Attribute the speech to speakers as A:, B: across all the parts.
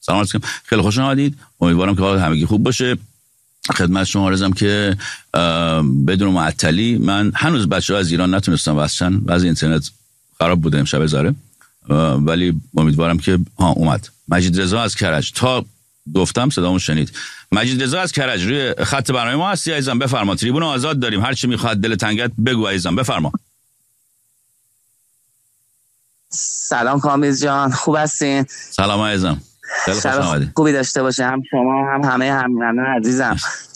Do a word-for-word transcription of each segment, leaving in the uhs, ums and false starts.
A: سلام علیکم. خیلی خوش آمدید. امیدوارم که حال همگی خوب باشه. خدمت شما عرضم که بدون معطلی، من هنوز بچه‌ها از ایران نتونستم واسشن، بعضی اینترنت خراب بوده امشب زاره، ولی امیدوارم که ها اومد. مجید رضا از کرج، تا گفتم صدامون شنید. مجید رضا از کرج روی خط برنامه ما هستی عزیزم، بفرما. تریبون آزاد داریم، هر چی میخواد دل تنگت بگو عزیزم، بفرما.
B: سلام کامبیز جان، خوب هستین؟
A: سلام عزیزم، خیلی خوش آمدید.
B: خوبی داشته باشه، هم شما هم همه همینان عزیزم.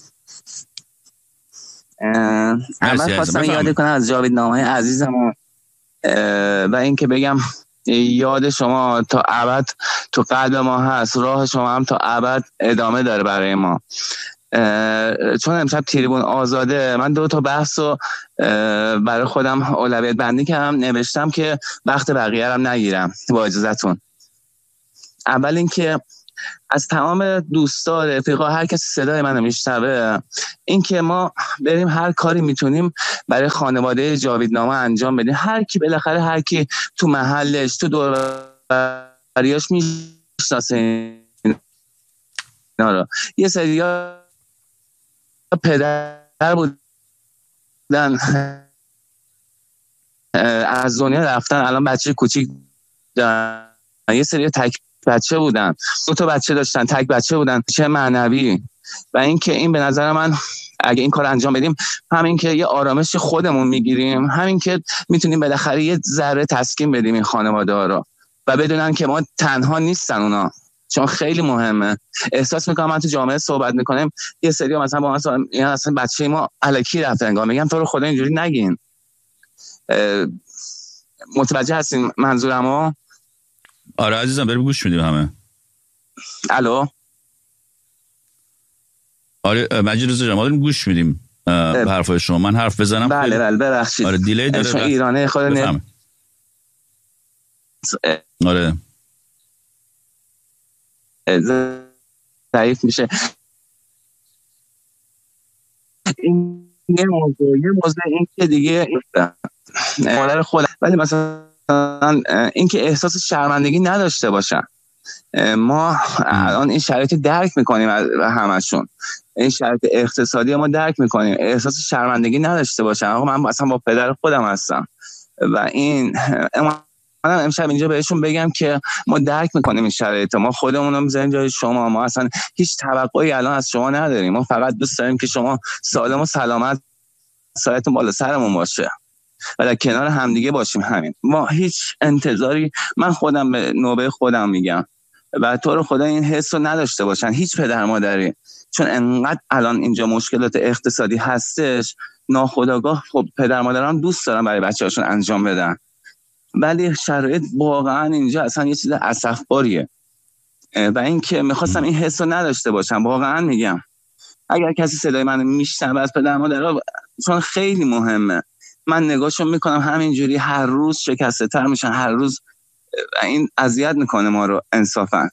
B: اول خواستم یاد کنم از جاویدنامه‌های عزیزم و این که بگم یاد شما تا ابد تو قلب ما هست، راه شما هم تا ابد ادامه داره برای ما. چون امشب تریبون آزاده، من دو تا بحث رو برای خودم اولویت بندی کردم، نوشتم که وقت بقیه رو نگیرم با اجازهتون. اول این که از تمام دوستا، رفیقا، هر کسی صدای منو میشنوه، این که ما بریم هر کاری میتونیم برای خانواده جاویدنامه انجام بدیم. هر کی بالاخره هر کی تو محلش، تو دور و بریاش میشناسه اینا رو. یه سریا پدر بودن از دنیا رفتن، الان بچه کوچیک دارن. یه سری تک بچه بودن، دو تا بچه داشتن، تک بچه بودن، چه معنوی. و این که این به نظر من اگه این کار انجام بدیم، همین که یه آرامش خودمون میگیریم، همین که میتونیم بالاخره یه ذره تسکین بدیم این خانواده ها رو و بدونن که ما تنها نیستن اونا، چون خیلی مهمه. احساس میکنم من تو جامعه صحبت میکنم، یه سری مثلا با مثلا این اصلا بچه ما الکی رفتن، انگار میگم تو رو خدا اینجوری نگین. متوجه هستین منظورمو؟
A: آره عزیزم، بریم گوش میدیم همه.
B: الو.
A: آره مجید رضا جان، ما داریم گوش میدیم به حرفای شما. من حرف بزنم؟
B: بله بله ببخشید.
A: آره دیلی داره.
B: چون ایرانه خود نه.
A: آره.
B: ضعیف میشه. این یه موضوع یه موضوع این که دیگه مادر خود، ولی مثلا این که احساس شرمندگی نداشته باشن. ما الان این شرایط درک میکنیم همشون، این شرایط اقتصادی ما درک میکنیم، احساس شرمندگی نداشته باشن. آقا من اصلا با پدر خودم هستم و این من امشب اینجا بهشون بگم که ما درک میکنیم این شرایط، ما خودمون رو میذاریم جای شما، ما اصلا هیچ توقعی الان از شما نداریم، ما فقط دوست داریم که شما سالم و سلامت سرتون بالا سرمون باشه و در کنار همدیگه باشیم. همین، ما هیچ انتظاری، من خودم به نوبه خودم میگم و تو رو خدا این حس رو نداشته باشن هیچ پدر مادری، چون انقدر الان اینجا مشکلات اقتصادی هستش، ناخودآگاه خب پدر مادران دوست دارن برای بچه‌هاشون انجام بدن، ولی شرایط واقعا اینجا اصلا یه چیز اسفباریه و این که میخواستم این حس رو نداشته باشم. واقعا میگم اگر کسی صدای من میشنوه از پدر مادرها، چون خیلی مهمه، من نگاهشون میکنم همینجوری هر روز شکسته تر میشن، هر روز این اذیت میکنه ما رو انصافا.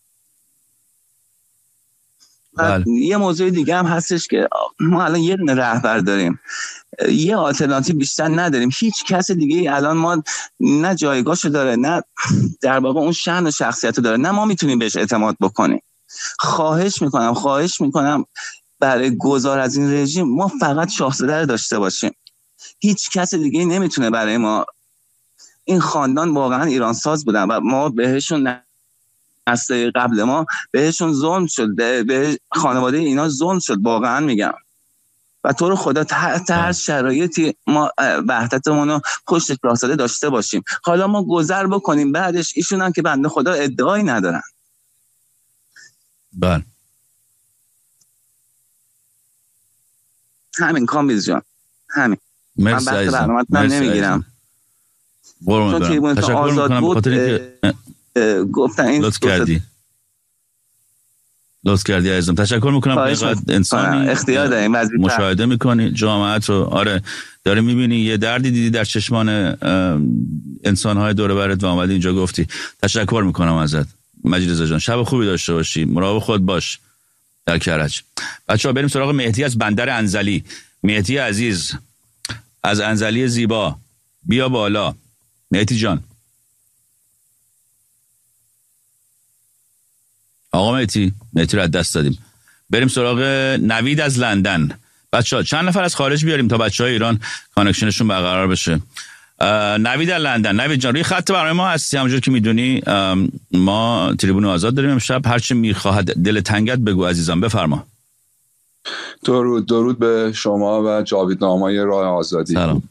B: یه موضوع دیگه هم هستش که ما الان یه دونه رهبر داریم، یه آلترناتیو بیشتر نداریم. هیچ کس دیگه الان ما نه جایگاهشو داره، نه در واقع اون شأن و شخصیتو داره، نه ما میتونیم بهش اعتماد بکنیم. خواهش میکنم خواهش میکنم برای گذار از این رژیم ما فقط شاهزاده رو داشته باشیم، هیچ کس دیگه نمیتونه برای ما. این خاندان واقعا ایران ساز بودن و ما بهشون نسل قبل ما بهشون ظلم شد، به خانواده اینا ظلم شد، واقعا میگم. و تو رو خدا تحت هر شرایطی ما وحدتمون رو پشت شاهزاده داشته باشیم. حالا ما گذر بکنیم بعدش ایشون هم که بنده خدا ادعایی ندارن.
A: بله
B: همین کامبیز جان، همین. من بحث برنامه نمیگیرم چون تریبون آزاد بود. گفتن این
A: لطف کردی لطف کردی عزیزم، تشکر میکنم. اینقدر انسانی
B: اختیار داریم،
A: مشاهده میکنی جامعیت رو. آره داری میبینی، یه دردی دیدی در چشمان انسانهای دور و برت و اومدی اینجا گفتی. تشکر میکنم ازت مجید رضا جان. شب خوبی داشته باشی، مراقب خود باش در کرج. بچه‌ها بریم سراغ مهدی از بندر انزلی. مهدی عزیز از انزلی زیبا، بیا بالا مهدی جان. آقا مهدی مهدی رو از دست دادیم. بریم سراغ نوید از لندن. بچه‌ها چند نفر از خارج بیاریم تا بچه‌های ایران کانکشنشون برقرار بشه. نوید از لندن. نوید جان روی خط برای ما هستی؟ همونجور که میدونی ما تریبون آزاد داریم امشب، هرچی میخواهد دل تنگت بگو عزیزم، بفرما.
C: درود درود به شما و جاویدنامه‌های راه آزادی.
A: سلام.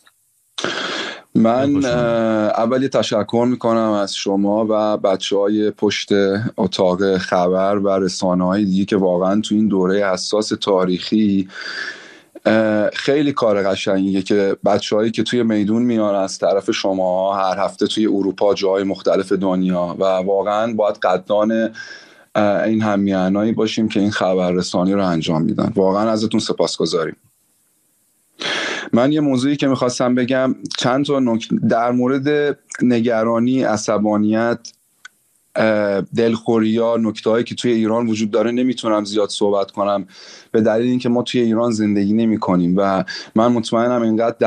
C: من اولی تشکر میکنم از شما و بچه‌های پشت اتاق خبر و رسانه‌های دیگه که واقعا تو این دوره حساس تاریخی خیلی کار قشنگیه که بچه‌هایی که توی میدون میان از طرف شما هر هفته توی اروپا جای مختلف دنیا و واقعا باید قدردان این همیهنایی باشیم که این خبررسانی رو انجام میدن. واقعا ازتون سپاسگزاریم. من یه موضوعی که میخواستم بگم، چند تا نکته در مورد نگرانی، عصبانیت، دلخوری ها، نکته‌هایی که توی ایران وجود داره نمیتونم زیاد صحبت کنم به دلیل اینکه ما توی ایران زندگی نمی کنیم و من مطمئنم اینقدر